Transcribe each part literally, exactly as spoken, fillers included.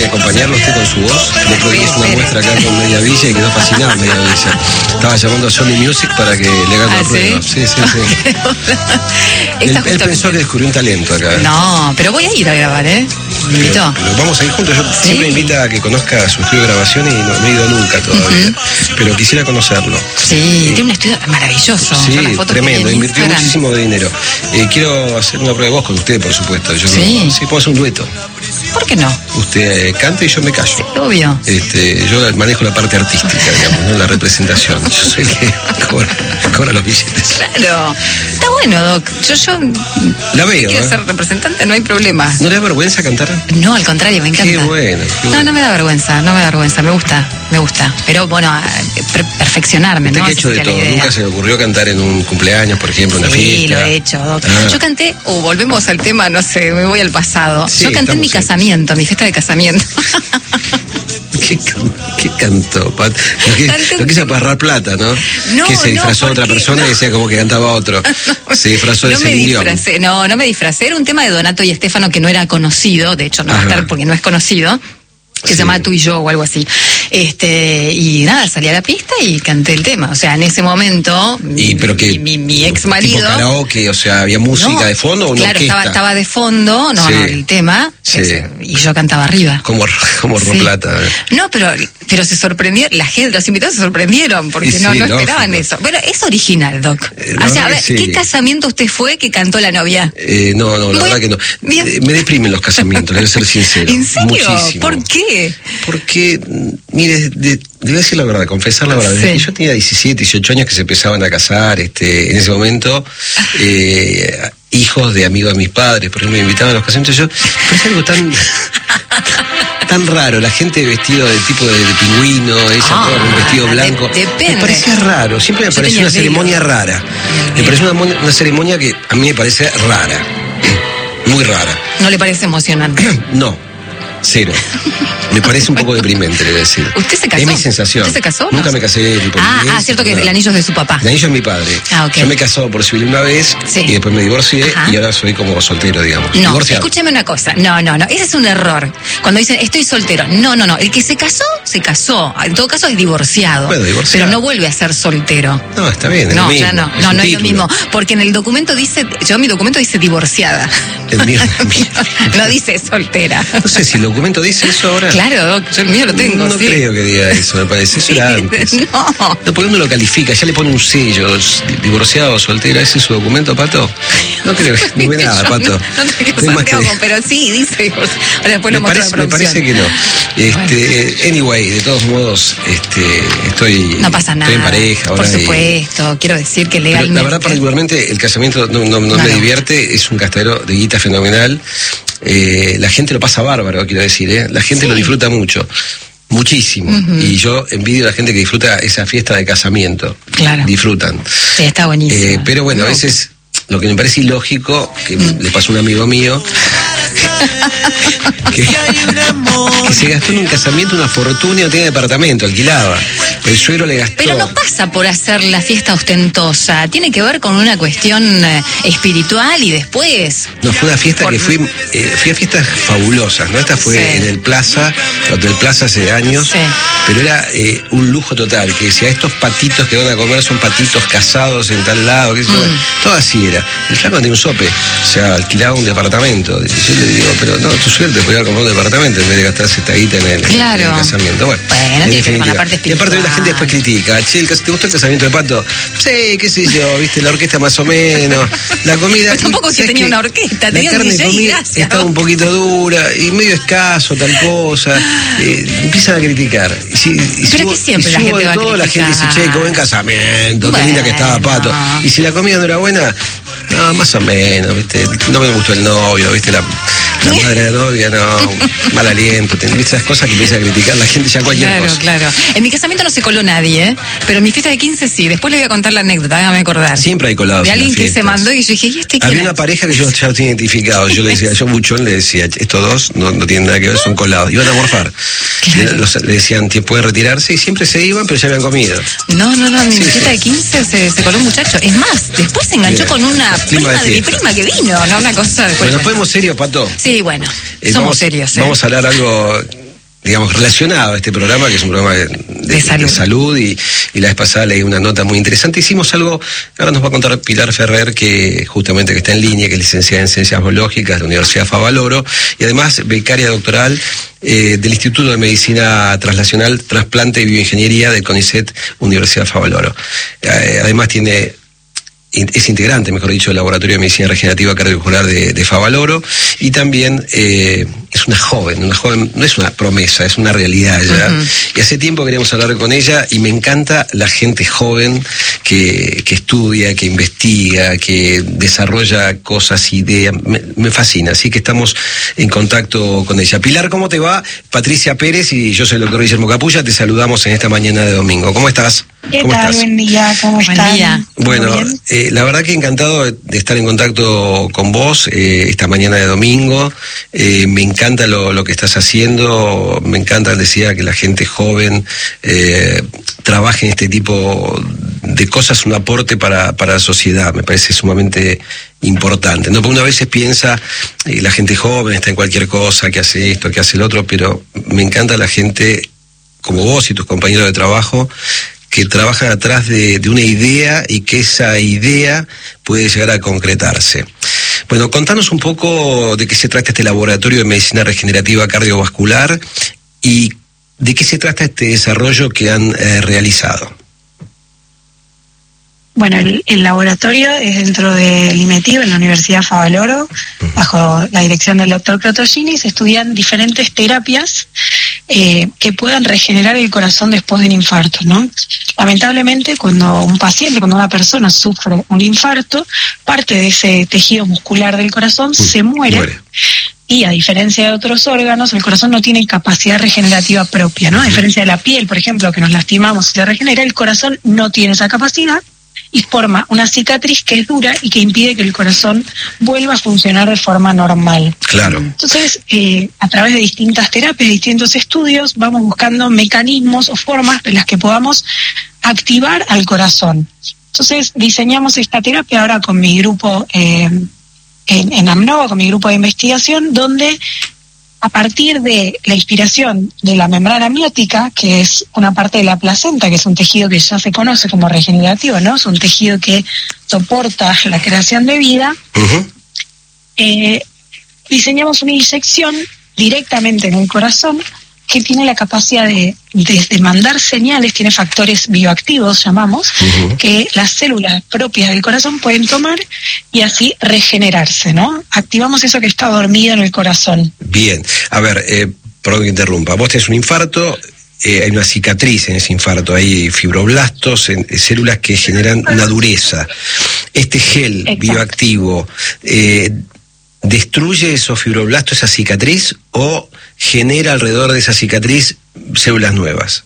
acompañarlo usted con su voz. El otro día hizo una muestra acá con Media Villa y quedó fascinado Media Villa. Estaba llamando a Sony Music para que le hagan una ¿Ah, prueba. sí? Sí, sí, sí. él, él pensó que descubrió un talento acá. No, pero voy a ir a grabar, ¿eh? Me invitó. Pero, pero vamos a ir juntos. Yo ¿Sí? siempre me invita a que conozca su estudio de grabación y no, no he ido nunca todavía. Uh-huh. Pero quisiera conocerlo. Sí, eh, tiene un estudio maravilloso. Sí, tremendo. Invirtió muchísimo dinero. Eh, quiero hacer una prueba de voz con usted, por supuesto. Yo sí. No, sí, puedo hacer un dueto. ¿Por qué no? Usted eh, canta y yo me callo. Obvio. Este, yo manejo la parte artística, digamos, no la representación. Yo soy el que cobra, cobra los billetes. Claro. Está bueno, Doc. Yo, yo la veo. quiero ¿eh? ser representante, no hay problema. ¿No le da vergüenza cantar? No, al contrario, me encanta. Qué bueno. Qué bueno. No, no me da vergüenza, no me da vergüenza. Me gusta, me gusta. Pero bueno, per perfeccionarme, ¿Usted ¿no? que ha hecho de todo? ¿Nunca se le ocurrió cantar en un cumpleaños, por ejemplo, en una sí, fiesta? Sí, lo he hecho, Doc. Ah. Yo canté, o uh, volvemos al tema, no sé, me voy al pasado. Sí, yo canté en mi en... casamiento, mi fiesta de casamiento. ¿Qué, ¿Qué cantó, Pat? Lo que, lo que hizo para ahorrar plata, ¿no? No, que se disfrazó no, a otra persona no. y decía como que cantaba otro. Se disfrazó de no me disfracé, no, no me disfracé. Era un tema de Donato y Estefano que no era conocido, de hecho no Ajá. va a estar porque no es conocido. Que sí. se llama Tú y Yo o algo así. Este, y nada, salí a la pista y canté el tema. O sea, en ese momento, y, pero que, mi, mi, mi ex marido. ¿Tipo karaoke? O sea, ¿había música no, de fondo o una claro, orquesta? Estaba, estaba de fondo, no, sí. no, el tema. Sí. Es, y yo cantaba arriba. Como, como sí. Roplata. ¿eh? No, pero, pero se sorprendieron, la gente, los invitados se sorprendieron porque sí, no, no esperaban eso. Bueno, es original, Doc. Eh, o sea, a ver, sí. ¿qué casamiento usted fue que cantó la novia? Eh, no, no, la Muy, verdad que no. Eh, me deprimen los casamientos, le voy a ser sincero. ¿En serio? Muchísimo. ¿Por qué? Porque que, mire, de, le voy a decir la verdad, confesar la verdad. Desde sí. que yo tenía diecisiete, dieciocho años que se empezaban a casar, este, en ese momento, eh, hijos de amigos de mis padres, por ejemplo, me invitaban a los casamientos. Yo, parece algo tan, tan raro, la gente vestido de tipo de, de pingüino, ella ah, con un vestido blanco. De, depende. Me parecía raro, siempre me pareció una ceremonia velo. rara. Me pareció una, una ceremonia que a mí me parece rara, muy rara. ¿No le parece emocionante? No. Cero. Me parece un poco deprimente, le voy a decir. ¿Usted se casó? Es mi sensación. ¿Usted se casó? Nunca no. me casé. Tipo, ah, ah, cierto que el anillo es de su papá. El anillo es mi padre. Ah, okay. Yo me he casado por civil una vez sí. y después me divorcié Ajá. y ahora soy como soltero, digamos. No, divorciado. Escúcheme una cosa. No, no, no. Ese es un error. Cuando dicen estoy soltero. No, no, no. El que se casó, se casó. En todo caso es divorciado. Bueno, divorciado. Pero no vuelve a ser soltero. No, está bien. Es no, lo mismo. ya no. Es no, no título. es lo mismo. Porque en el documento dice, yo mi documento dice divorciada. El mío. No dice soltera. No sé si el documento dice eso ahora. Claro, yo el mío lo tengo. No sí. creo que diga eso, me parece. Eso era antes. No. No, porque uno lo califica, ya le pone un sello, divorciado o soltera. ¿Ese es su documento, Pato? No creo, ni ve nada, Pato. No, no te no que... pero sí, dice. Ahora después lo me, parece, me parece que no. Este, bueno. Anyway, de todos modos, este, estoy, no pasa nada, estoy en pareja. Por supuesto, y... quiero decir que legalmente. Pero la verdad, particularmente, el casamiento no, no, no, no me no. divierte, es un gastadero de guita fenomenal. Eh, la gente lo pasa bárbaro, quiero decir, ¿eh? La gente sí. lo disfruta mucho. Muchísimo. Uh-huh. Y yo envidio a la gente que disfruta esa fiesta de casamiento. Claro. Disfrutan. Sí, está buenísimo. Eh, pero bueno, no. a veces lo que me parece ilógico, que mm. le pasó a un amigo mío, que, que se gastó en un casamiento una fortuna y no tenía departamento, alquilaba. El suegro le gastó. Pero no pasa por hacer la fiesta ostentosa, tiene que ver con una cuestión eh, espiritual y después. No, fue una fiesta por... que fui, eh, fui a fiestas fabulosas, ¿no? Esta fue sí. en el Plaza, Hotel Plaza hace años, sí. pero era eh, un lujo total, que decía, estos patitos que van a comer son patitos casados en tal lado, que mm. bueno, todo así era. El flaco tenía un sope, o sea, alquilaba un departamento. Y yo le digo, pero no, tu suerte podía comprar un departamento en vez de gastarse esta guita en el, claro. en el casamiento. Bueno, bueno tiene que ver con la parte espiritual. Y aparte la gente después critica, che, ¿te gustó el casamiento de Pato? Sí, qué sé yo, viste, la orquesta más o menos, la comida. Pero tampoco que tenía una orquesta, tenía un D J y gracias. Estaba un poquito dura y medio escaso, tal cosa. Eh, empiezan a criticar. Y si, y pero subo, que siempre y la gente va a todo, criticar. La gente dice, che, qué buen casamiento, bueno, qué linda que estaba Pato. Y si la comida no era buena, no, más o menos, viste, no me gustó el novio, viste, la, la madre de la novia, no, mal aliento, esas cosas que empieza a criticar la gente ya cualquier claro, cosa. Claro, claro. En mi casamiento no se coló nadie, ¿eh? Pero en mi fiesta de quince sí. Después le voy a contar la anécdota, déjame acordar. Siempre hay colados. De alguien que se mandó y yo dije, ¿y este qué? Había una pareja que yo ya lo tenía identificado. Yo le decía, yo Buchón le decía, estos dos no, no tienen nada que ver, son colados. Iban a morfar. Claro. Le, los, le decían, ¿puede retirarse? Y siempre se iban, pero ya habían comido. No, no, no, en mi sí, fiesta sí. de quince se, se coló un muchacho. Es más, después se enganchó Bien. con una prima, prima de, de mi prima que vino, ¿no? Una cosa. Bueno, nos ponemos serios, Pato. Sí, bueno, eh, somos vamos, serios. ¿eh? Vamos a hablar algo digamos, relacionado a este programa, que es un programa de, de, de salud, de salud y, y la vez pasada leí una nota muy interesante. Hicimos algo, ahora nos va a contar Pilar Ferrer, que justamente que está en línea, que es licenciada en Ciencias Biológicas de la Universidad Favaloro, y además becaria doctoral eh, del Instituto de Medicina Translacional, Trasplante y Bioingeniería de CONICET, Universidad Favaloro. Eh, además tiene... es integrante, mejor dicho, del Laboratorio de Medicina Regenerativa Cardiovascular de, de Favaloro, y también eh, es una joven, una joven, no es una promesa, es una realidad ya. Uh-huh. Y hace tiempo queríamos hablar con ella, y me encanta la gente joven que, que estudia, que investiga, que desarrolla cosas, ideas, me, me fascina, así que estamos en contacto con ella. Pilar, ¿cómo te va? Patricia Pérez y yo soy el doctor Guillermo Capulla, te saludamos en esta mañana de domingo. ¿Cómo estás? ¿Qué ¿Cómo tal? estás? Buen día, ¿cómo estás? Día. Bueno, eh, la verdad que encantado de estar en contacto con vos eh, esta mañana de domingo. Eh, me encanta lo, lo que estás haciendo, me encanta, decía, que la gente joven eh, trabaje en este tipo de cosas, un aporte para, para la sociedad, me parece sumamente importante, ¿no? Porque una vez piensa, eh, la gente joven está en cualquier cosa, que hace esto, que hace el otro, pero me encanta la gente como vos y tus compañeros de trabajo, que trabajan atrás de, de una idea y que esa idea puede llegar a concretarse. Bueno, contanos un poco de qué se trata este Laboratorio de Medicina Regenerativa Cardiovascular y de qué se trata este desarrollo que han eh, realizado. Bueno, el, el laboratorio es dentro del IMETIB, en la Universidad Favaloro, uh-huh. bajo la dirección del doctor Crotogini. Se estudian diferentes terapias eh, que puedan regenerar el corazón después de un infarto, ¿no? Lamentablemente, cuando un paciente, cuando una persona sufre un infarto, parte de ese tejido muscular del corazón uh, se muere. muere. Y a diferencia de otros órganos, el corazón no tiene capacidad regenerativa propia, ¿no? A diferencia de la piel, por ejemplo, que nos lastimamos y se regenera, el corazón no tiene esa capacidad y forma una cicatriz que es dura y que impide que el corazón vuelva a funcionar de forma normal. Claro. Entonces, eh, a través de distintas terapias, distintos estudios, vamos buscando mecanismos o formas en las que podamos activar al corazón. Entonces, diseñamos esta terapia ahora con mi grupo eh, en, en AMNOVA, con mi grupo de investigación, donde a partir de la inspiración de la membrana amniótica, que es una parte de la placenta, que es un tejido que ya se conoce como regenerativo, ¿no? Es un tejido que soporta la creación de vida. Uh-huh. Eh, diseñamos una inyección directamente en el corazón que tiene la capacidad de, de, de mandar señales, tiene factores bioactivos, llamamos, uh-huh. que las células propias del corazón pueden tomar y así regenerarse, ¿no? Activamos eso que está dormido en el corazón. Bien, a ver, eh, perdón que interrumpa, vos tenés un infarto, eh, hay una cicatriz en ese infarto, hay fibroblastos, en, en células que generan una dureza. Este gel Exacto. bioactivo, eh, ¿destruye esos fibroblastos, esa cicatriz, o genera alrededor de esa cicatriz células nuevas?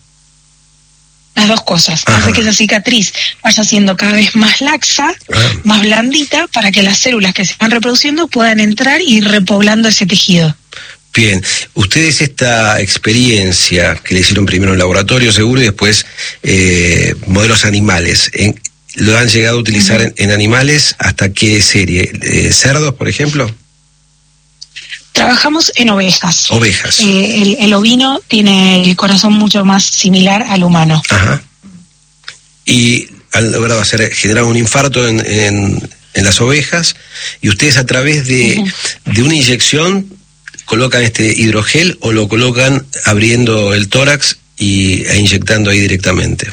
Las dos cosas. Ajá. Hace que esa cicatriz vaya siendo cada vez más laxa, ah. más blandita, para que las células que se están reproduciendo puedan entrar y ir repoblando ese tejido. Bien, ustedes esta experiencia que le hicieron primero en laboratorio seguro y después eh, modelos animales, en, ¿lo han llegado a utilizar uh-huh. en, en animales hasta qué serie? Eh, ¿Cerdos, por ejemplo? Trabajamos en ovejas. Ovejas. Eh, el, el ovino tiene el corazón mucho más similar al humano. Ajá. Y han logrado hacer, generar un infarto en, en, en las ovejas, y ustedes a través de, uh-huh. de una inyección colocan este hidrogel o lo colocan abriendo el tórax y, e inyectando ahí directamente.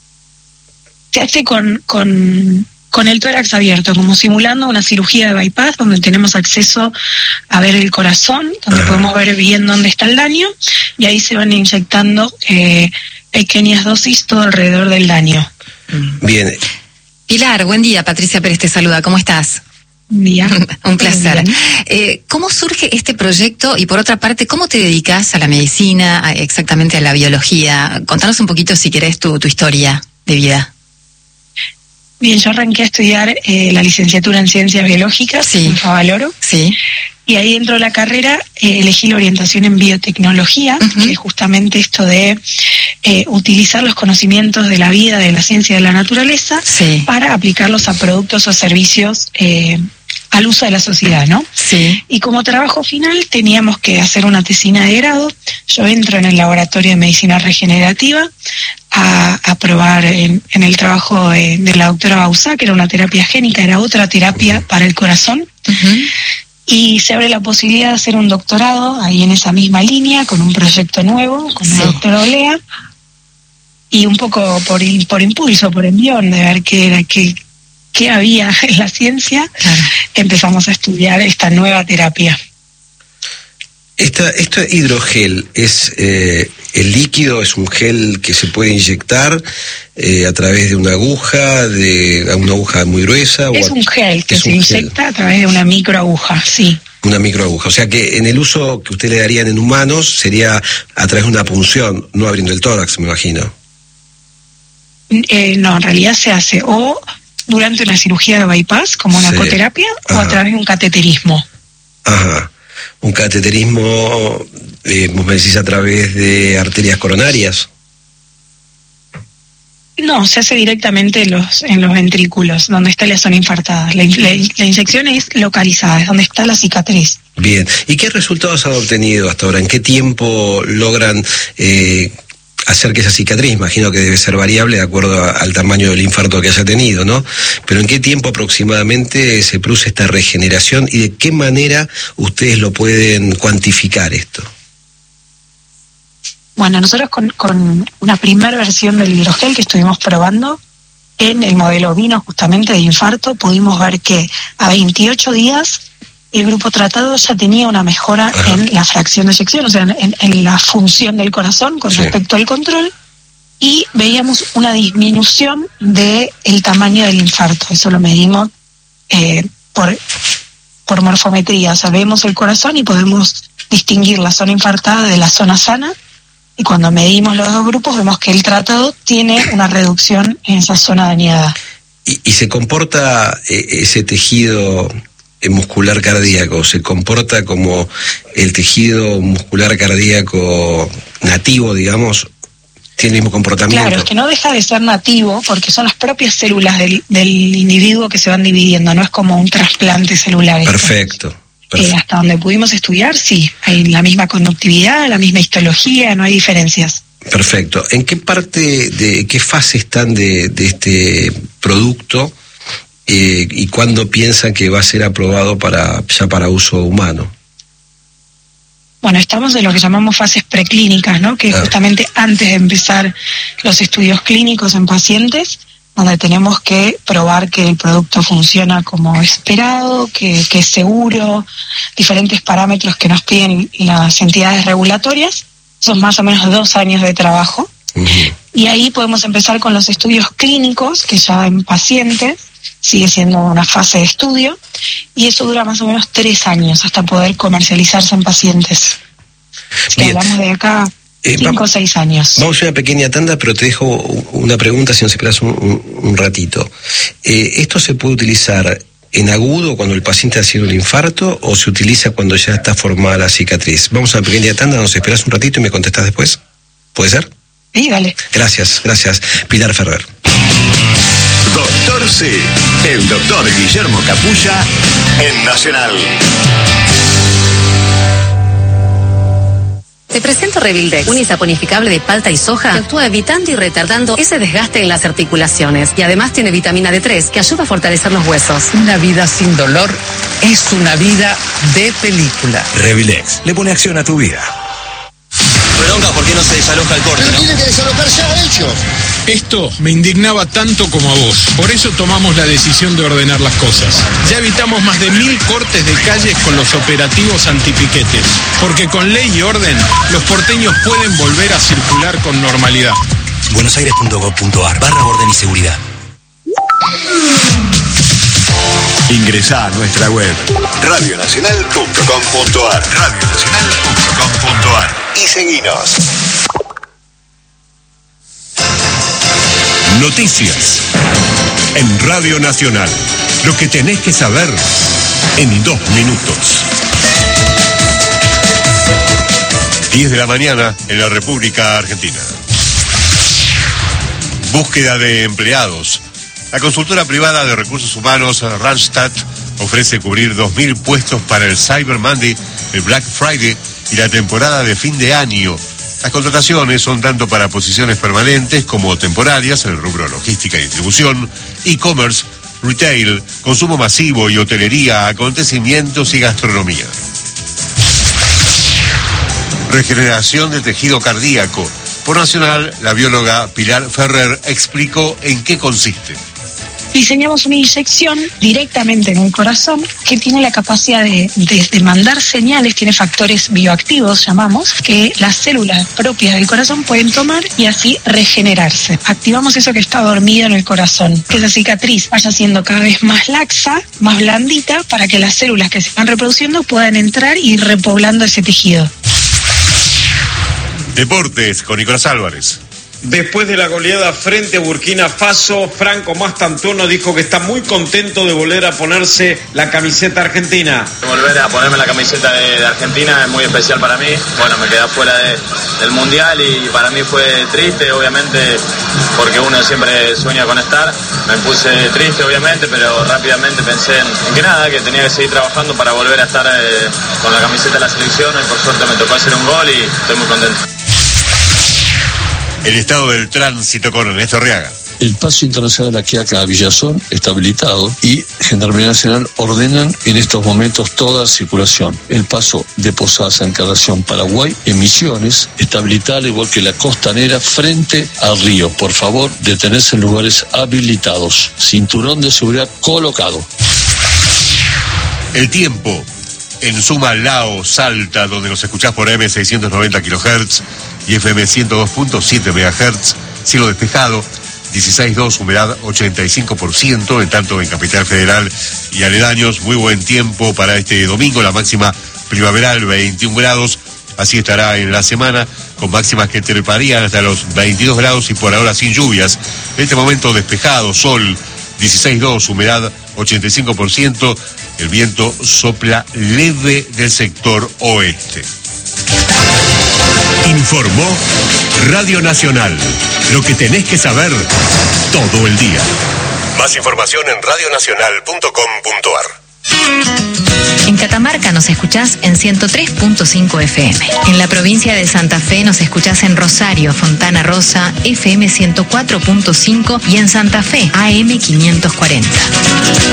Se hace con... con... con el tórax abierto, como simulando una cirugía de bypass, donde tenemos acceso a ver el corazón, donde Ajá. podemos ver bien dónde está el daño, y ahí se van inyectando eh, pequeñas dosis todo alrededor del daño. Bien. Pilar, buen día, Patricia Pérez te saluda, ¿cómo estás? Buen día. Un placer. Eh, ¿Cómo surge este proyecto? Y por otra parte, ¿cómo te dedicas a la medicina, a, exactamente a la biología? Contanos un poquito, si querés, tu, tu historia de vida. Bien, yo arranqué a estudiar eh, la licenciatura en Ciencias Biológicas sí. en Favaloro. Sí. Y ahí dentro de la carrera eh, elegí la orientación en biotecnología, uh-huh. que es justamente esto de eh, utilizar los conocimientos de la vida, de la ciencia, de la naturaleza, sí. para aplicarlos a productos o servicios eh, al uso de la sociedad, ¿no? Sí. Y como trabajo final teníamos que hacer una tesina de grado. Yo entro en el laboratorio de medicina regenerativa a, a probar en, en el trabajo de, de la doctora Bauzá, que era una terapia génica, era otra terapia para el corazón. Uh-huh. Y se abre la posibilidad de hacer un doctorado ahí en esa misma línea, con un proyecto nuevo, con sí. la doctora Olea. Y un poco por, por impulso, por envión, de ver qué era, qué, qué había en la ciencia, claro. empezamos a estudiar esta nueva terapia. Esta, ¿Esto hidrogel es eh, el líquido, es un gel que se puede inyectar eh, a través de una aguja, de una aguja muy gruesa? Es o a, un gel que se un inyecta gel. a través de una microaguja, sí. Una microaguja, o sea que en el uso que usted le darían en humanos sería a través de una punción, no abriendo el tórax, me imagino. Eh, no, en realidad se hace o durante una cirugía de bypass, como una sí. ecoterapia, Ajá. o a través de un cateterismo. Ajá. Un cateterismo, eh, vos me decís, a través de arterias coronarias. No, se hace directamente en los, en los ventrículos, donde está la zona infartada. La, la, la inyección es localizada, es donde está la cicatriz. Bien. ¿Y qué resultados han obtenido hasta ahora? ¿En qué tiempo logran eh, hacer que esa cicatriz, imagino que debe ser variable de acuerdo a, al tamaño del infarto que haya tenido, ¿no? Pero ¿en qué tiempo aproximadamente se produce esta regeneración y de qué manera ustedes lo pueden cuantificar esto? Bueno, nosotros con, con una primera versión del hidrogel que estuvimos probando en el modelo vino justamente de infarto, pudimos ver que a veintiocho días el grupo tratado ya tenía una mejora Ajá. en la fracción de eyección, o sea, en, en la función del corazón con sí. respecto al control, y veíamos una disminución del tamaño del infarto. Eso lo medimos eh, por, por morfometría, o sea, vemos el corazón y podemos distinguir la zona infartada de la zona sana, y cuando medimos los dos grupos vemos que el tratado tiene una reducción en esa zona dañada. ¿Y, y se comporta eh, ese tejido muscular cardíaco, se comporta como el tejido muscular cardíaco nativo, digamos, tiene el mismo comportamiento? Claro, es que no deja de ser nativo porque son las propias células del, del individuo que se van dividiendo, no es como un trasplante celular. Perfecto. Eh, hasta donde pudimos estudiar, sí, hay la misma conductividad, la misma histología, no hay diferencias. Perfecto. ¿En qué parte, de qué fase están de, de este producto eh, y cuándo piensan que va a ser aprobado para ya para uso humano? Bueno, estamos en lo que llamamos fases preclínicas, ¿no? Que es ah. justamente antes de empezar los estudios clínicos en pacientes, donde tenemos que probar que el producto funciona como esperado, que, que es seguro, diferentes parámetros que nos piden las entidades regulatorias. Son más o menos dos años de trabajo. Uh-huh. Y ahí podemos empezar con los estudios clínicos, que ya en pacientes sigue siendo una fase de estudio, y eso dura más o menos tres años hasta poder comercializarse en pacientes. Si hablamos de acá... Eh, Cinco o seis años. Vamos a una pequeña tanda, pero te dejo una pregunta si nos esperas un, un, un ratito. Eh, ¿Esto se puede utilizar en agudo cuando el paciente ha sido un infarto o se utiliza cuando ya está formada la cicatriz? Vamos a una pequeña tanda, nos esperas un ratito y me contestas después. ¿Puede ser? Sí, dale. Gracias, gracias. Pilar Ferrer. Doctor C, el doctor Guillermo Capulla en Nacional. Te presento Revildex, un isaponificable de palta y soja que actúa evitando y retardando ese desgaste en las articulaciones. Y además tiene vitamina D tres que ayuda a fortalecer los huesos. Una vida sin dolor es una vida de película. Revildex le pone acción a tu vida. Redonda, ¿por qué no se desaloja el corte? Pero ¿no? tienen que desalojar ya ellos. Esto me indignaba tanto como a vos. Por eso tomamos la decisión de ordenar las cosas. Ya evitamos más de mil cortes de calles con los operativos antipiquetes. Porque con ley y orden, los porteños pueden volver a circular con normalidad. buenosaires punto gov punto ar barra orden y seguridad. Ingresá a nuestra web radio nacional punto com punto ar radio nacional punto com punto ar y seguinos. Noticias en Radio Nacional. Lo que tenés que saber en dos minutos. diez de la mañana en la República Argentina. Búsqueda de empleados. La consultora privada de recursos humanos Randstad ofrece cubrir dos mil puestos para el Cyber Monday, el Black Friday y la temporada de fin de año. Las contrataciones son tanto para posiciones permanentes como temporarias en el rubro logística y distribución, e-commerce, retail, consumo masivo y hotelería, acontecimientos y gastronomía. Regeneración del tejido cardíaco. Por Nacional, la bióloga Pilar Ferrer explicó en qué consiste. Diseñamos una inyección directamente en el corazón que tiene la capacidad de, de, de mandar señales, tiene factores bioactivos, llamamos, que las células propias del corazón pueden tomar y así regenerarse. Activamos eso que está dormido en el corazón, que esa cicatriz vaya siendo cada vez más laxa, más blandita, para que las células que se están reproduciendo puedan entrar y ir repoblando ese tejido. Deportes con Nicolás Álvarez. Después de la goleada frente a Burkina Faso, Franco Mastantuono dijo que está muy contento de volver a ponerse la camiseta argentina. Volver a ponerme la camiseta de, de Argentina es muy especial para mí. Bueno, me quedé fuera de, del Mundial y para mí fue triste, obviamente, porque uno siempre sueña con estar. Me puse triste, obviamente, pero rápidamente pensé en, en que nada, que tenía que seguir trabajando para volver a estar eh, con la camiseta de la selección y por suerte me tocó hacer un gol y estoy muy contento. El estado del tránsito con Ernesto Arriaga. El paso internacional aquí a Villazón está habilitado y Gendarmería Nacional ordenan en estos momentos toda circulación. El paso de Posadas a Encarnación, Paraguay, en Misiones, está habilitado al igual que la costanera frente al río. Por favor, detenerse en lugares habilitados. Cinturón de seguridad colocado. El tiempo. En Suma, Lao, Salta, donde nos escuchás por M seiscientos noventa kilohertz y F M ciento dos punto siete megahertz, cielo despejado, dieciséis punto dos, humedad ochenta y cinco por ciento, en tanto en Capital Federal y aledaños, muy buen tiempo para este domingo, la máxima primaveral, veintiún grados, así estará en la semana, con máximas que treparían hasta los veintidós grados y por ahora sin lluvias. En este momento despejado, sol, dieciséis punto dos, humedad ochenta y cinco por ciento, el viento sopla leve del sector oeste. Informó Radio Nacional. Lo que tenés que saber todo el día. Más información en radio nacional punto com punto ar. En Catamarca nos escuchás en ciento tres punto cinco F M. En la provincia de Santa Fe nos escuchás en Rosario, Fontana Rosa, F M ciento cuatro punto cinco y en Santa Fe, A M quinientos cuarenta.